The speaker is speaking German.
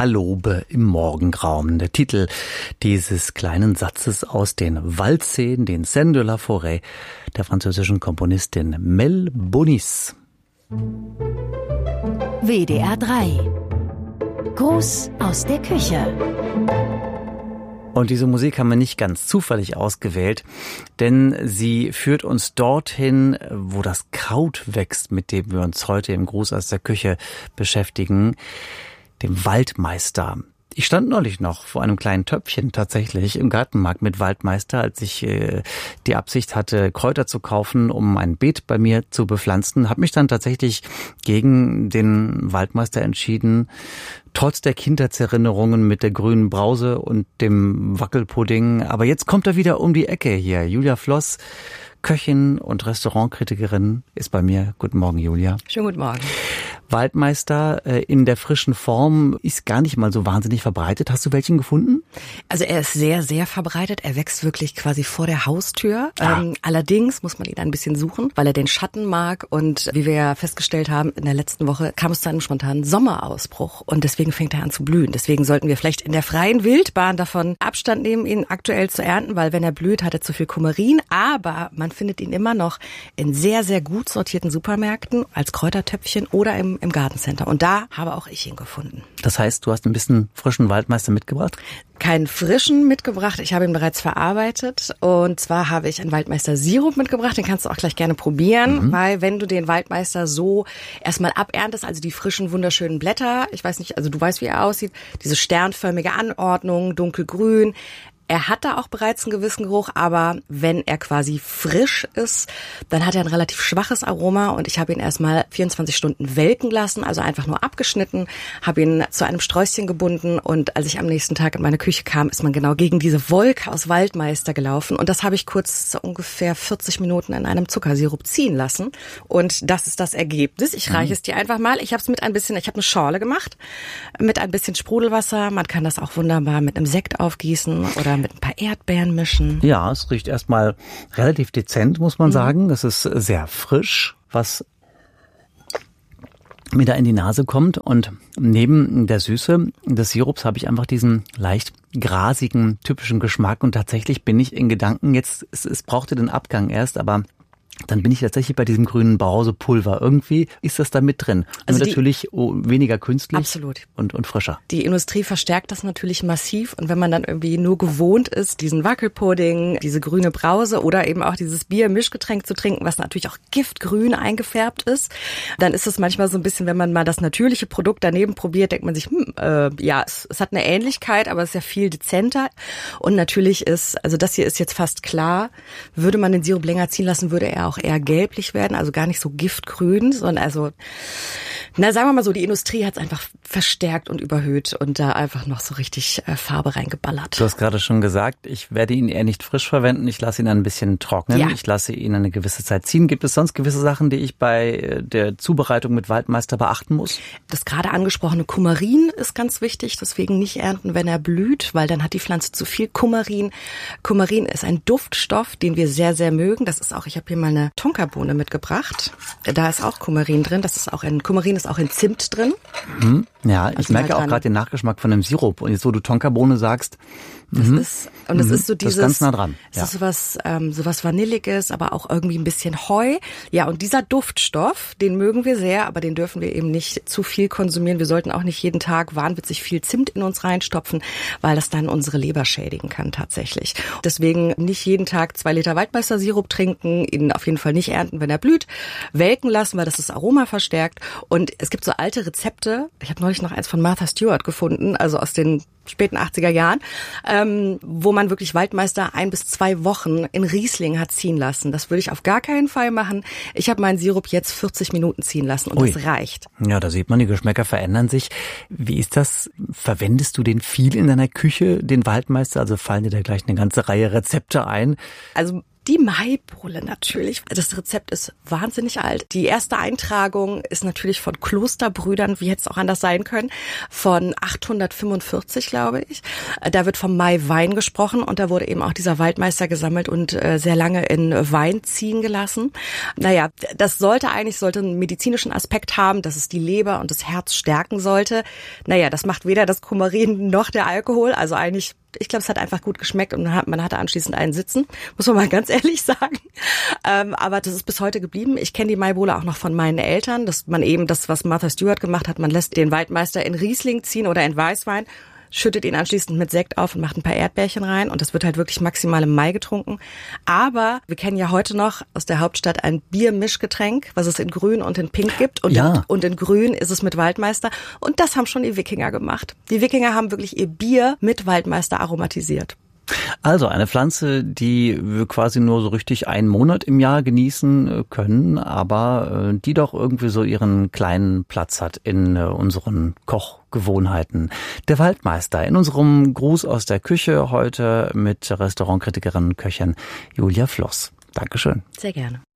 Alobe im Morgengrauen. Der Titel dieses kleinen Satzes aus den Waldszenen, den Scènes de la Forêt, der französischen Komponistin Mel Bonis. WDR 3. Gruß aus der Küche. Und diese Musik haben wir nicht ganz zufällig ausgewählt, denn sie führt uns dorthin, wo das Kraut wächst, mit dem wir uns heute im Gruß aus der Küche beschäftigen, dem Waldmeister. Ich stand neulich noch vor einem kleinen Töpfchen tatsächlich im Gartenmarkt mit Waldmeister, als ich die Absicht hatte, Kräuter zu kaufen, um ein Beet bei mir zu bepflanzen. Habe mich dann tatsächlich gegen den Waldmeister entschieden, trotz der Kindheitserinnerungen mit der grünen Brause und dem Wackelpudding. Aber jetzt kommt er wieder um die Ecke hier. Julia Floss, Köchin und Restaurantkritikerin, ist bei mir. Guten Morgen, Julia. Schönen guten Morgen. Waldmeister in der frischen Form ist gar nicht mal so wahnsinnig verbreitet. Hast du welchen gefunden? Also er ist sehr, sehr verbreitet. Er wächst wirklich quasi vor der Haustür. Allerdings muss man ihn ein bisschen suchen, weil er den Schatten mag. Und wie wir ja festgestellt haben, in der letzten Woche kam es zu einem spontanen Sommerausbruch. Und deswegen fängt er an zu blühen. Deswegen sollten wir vielleicht in der freien Wildbahn davon Abstand nehmen, ihn aktuell zu ernten, weil wenn er blüht, hat er zu viel Kumarin. Aber man findet ihn immer noch in sehr, sehr gut sortierten Supermärkten als Kräutertöpfchen oder im Gartencenter. Und da habe auch ich ihn gefunden. Das heißt, du hast ein bisschen frischen Waldmeister mitgebracht? Keinen frischen mitgebracht. Ich habe ihn bereits verarbeitet. Und zwar habe ich einen Waldmeister-Sirup mitgebracht. Den kannst du auch gleich gerne probieren, weil wenn du den Waldmeister so erstmal aberntest, also die frischen, wunderschönen Blätter, ich weiß nicht, also du weißt, wie er aussieht, diese sternförmige Anordnung, dunkelgrün. Er hat da auch bereits einen gewissen Geruch, aber wenn er quasi frisch ist, dann hat er ein relativ schwaches Aroma und ich habe ihn erstmal 24 Stunden welken lassen, also einfach nur abgeschnitten, habe ihn zu einem Sträußchen gebunden und als ich am nächsten Tag in meine Küche kam, ist man genau gegen diese Wolke aus Waldmeister gelaufen und das habe ich kurz so ungefähr 40 Minuten in einem Zuckersirup ziehen lassen und das ist das Ergebnis. Ich reiche es dir einfach mal. Ich habe eine Schorle gemacht mit ein bisschen Sprudelwasser. Man kann das auch wunderbar mit einem Sekt aufgießen oder mit ein paar Erdbeeren mischen. Ja, es riecht erstmal relativ dezent, muss man sagen. Es ist sehr frisch, was mir da in die Nase kommt. Und neben der Süße des Sirups habe ich einfach diesen leicht grasigen, typischen Geschmack. Und tatsächlich bin ich in Gedanken jetzt, es brauchte den Abgang erst, aber dann bin ich tatsächlich bei diesem grünen Brausepulver. Irgendwie ist das da mit drin. Also nur natürlich weniger künstlich. Absolut. Und frischer. Die Industrie verstärkt das natürlich massiv. Und wenn man dann irgendwie nur gewohnt ist, diesen Wackelpudding, diese grüne Brause oder eben auch dieses Bier-Mischgetränk zu trinken, was natürlich auch giftgrün eingefärbt ist, dann ist es manchmal so ein bisschen, wenn man mal das natürliche Produkt daneben probiert, denkt man sich, es hat eine Ähnlichkeit, aber es ist ja viel dezenter. Und natürlich also das hier ist jetzt fast klar, würde man den Sirup länger ziehen lassen, würde er auch eher gelblich werden, also gar nicht so giftgrün, sondern sagen wir mal so, die Industrie hat es einfach verstärkt und überhöht und da einfach noch so richtig Farbe reingeballert. Du hast gerade schon gesagt, ich werde ihn eher nicht frisch verwenden, ich lasse ihn ein bisschen trocknen, Ich lasse ihn eine gewisse Zeit ziehen. Gibt es sonst gewisse Sachen, die ich bei der Zubereitung mit Waldmeister beachten muss? Das gerade angesprochene Kumarin ist ganz wichtig, deswegen nicht ernten, wenn er blüht, weil dann hat die Pflanze zu viel Kumarin. Kumarin ist ein Duftstoff, den wir sehr, sehr mögen. Das ist auch, ich habe hier mal eine Tonkabohne mitgebracht. Da ist auch Kumarin drin. Kumarin ist auch in Zimt drin. Ja, ich merke auch gerade den Nachgeschmack von dem Sirup. Und jetzt, wo du Tonkabohne sagst, das ist so dieses, das ist ganz nah dran. Es ist sowas Vanilliges, aber auch irgendwie ein bisschen Heu. Ja, und dieser Duftstoff, den mögen wir sehr, aber den dürfen wir eben nicht zu viel konsumieren. Wir sollten auch nicht jeden Tag wahnwitzig viel Zimt in uns reinstopfen, weil das dann unsere Leber schädigen kann tatsächlich. Deswegen nicht jeden Tag 2 Liter Waldmeister-Sirup trinken, ihn auf jeden Fall nicht ernten, wenn er blüht, welken lassen, weil das Aroma verstärkt. Und es gibt so alte Rezepte. Ich habe neulich noch eins von Martha Stewart gefunden, also aus den späten 80er Jahren, wo man wirklich Waldmeister 1 bis 2 Wochen in Riesling hat ziehen lassen. Das würde ich auf gar keinen Fall machen. Ich habe meinen Sirup jetzt 40 Minuten ziehen lassen und das reicht. Ja, da sieht man, die Geschmäcker verändern sich. Wie ist das? Verwendest du den viel in deiner Küche, den Waldmeister? Also fallen dir da gleich eine ganze Reihe Rezepte ein? Also Die Maibohle natürlich. Das Rezept ist wahnsinnig alt. Die erste Eintragung ist natürlich von Klosterbrüdern, wie hätte es auch anders sein können, von 845, glaube ich. Da wird vom Maiwein gesprochen und da wurde eben auch dieser Waldmeister gesammelt und sehr lange in Wein ziehen gelassen. Naja, das sollte einen medizinischen Aspekt haben, dass es die Leber und das Herz stärken sollte. Naja, das macht weder das Kumarin noch der Alkohol. Also eigentlich, ich glaube, es hat einfach gut geschmeckt und man hatte anschließend einen Sitzen, muss man mal ganz ehrlich sagen. Aber das ist bis heute geblieben. Ich kenne die Maibohle auch noch von meinen Eltern, dass man eben das, was Martha Stewart gemacht hat, man lässt den Waldmeister in Riesling ziehen oder in Weißwein, schüttet ihn anschließend mit Sekt auf und macht ein paar Erdbeerchen rein und das wird halt wirklich maximal im Mai getrunken. Aber wir kennen ja heute noch aus der Hauptstadt ein Biermischgetränk, was es in Grün und in Pink gibt und, und in Grün ist es mit Waldmeister und das haben schon die Wikinger gemacht. Die Wikinger haben wirklich ihr Bier mit Waldmeister aromatisiert. Also eine Pflanze, die wir quasi nur so richtig einen Monat im Jahr genießen können, aber die doch irgendwie so ihren kleinen Platz hat in unseren Kochgewohnheiten. Der Waldmeister in unserem Gruß aus der Küche heute mit Restaurantkritikerin und Köchin Julia Floss. Dankeschön. Sehr gerne.